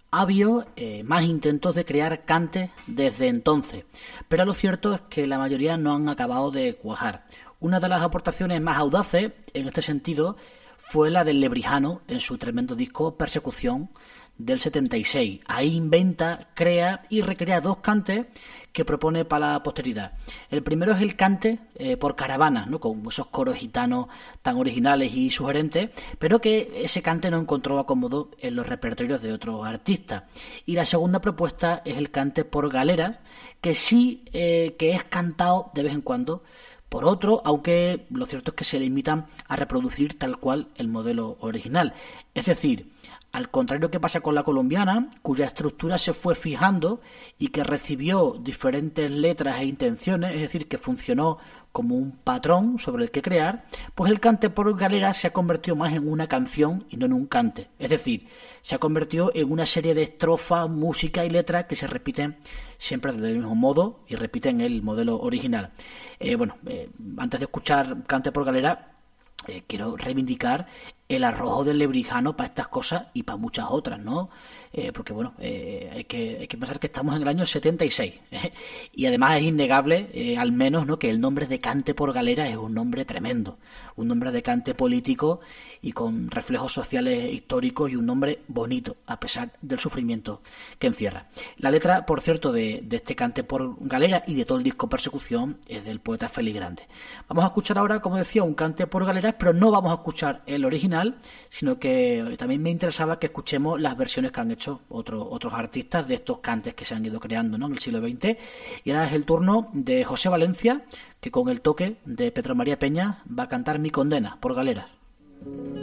Ha habido más intentos de crear cantes desde entonces, pero lo cierto es que la mayoría no han acabado de cuajar. Una de las aportaciones más audaces en este sentido fue la del Lebrijano en su tremendo disco Persecución del 76. Ahí inventa, crea y recrea dos cantes que propone para la posteridad. El primero es el cante por caravanas, ¿no? Con esos coros gitanos tan originales y sugerentes, pero que ese cante no encontró acomodo en los repertorios de otros artistas. Y la segunda propuesta es el cante por galera, que sí que es cantado de vez en cuando por otro, aunque lo cierto es que se limitan a reproducir tal cual el modelo original. Es decir, al contrario que pasa con la colombiana, cuya estructura se fue fijando y que recibió diferentes letras e intenciones, es decir, que funcionó como un patrón sobre el que crear, pues el cante por galera se ha convertido más en una canción y no en un cante. Es decir, se ha convertido en una serie de estrofas, música y letras que se repiten siempre del mismo modo y repiten el modelo original. Antes de escuchar cante por galera, quiero reivindicar el arrojo del Lebrijano para estas cosas y para muchas otras, ¿no? Porque hay que pensar que estamos en el año 76, y además es innegable, al menos, ¿no?, que el nombre de cante por galera es un nombre tremendo, un nombre de cante político y con reflejos sociales históricos y un nombre bonito, a pesar del sufrimiento que encierra. La letra, por cierto, de este cante por galera y de todo el disco Persecución es del poeta Félix Grande. Vamos a escuchar ahora, como decía, un cante por galera, pero no vamos a escuchar el original, sino que también me interesaba que escuchemos las versiones que han hecho otros artistas de estos cantes que se han ido creando, ¿no?, en el siglo XX. Y ahora es el turno de José Valencia, que con el toque de Pedro María Peña va a cantar Mi condena por galera.